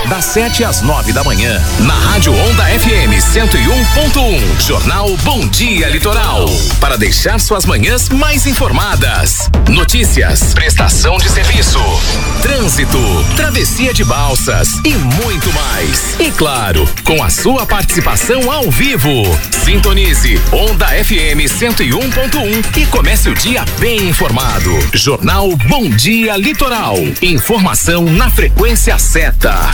das 7 às 9 da manhã, na Rádio Onda FM 101.1. Jornal Bom Dia Litoral. Para deixar suas manhãs mais informadas. Notícias, prestação de serviço, trânsito, travessia de balsas e muito mais. E claro, com a sua participação ao vivo. Sintonize Onda FM 101.1 e comece o dia bem informado. Jornal Bom Dia Litoral. Informação na frequência certa.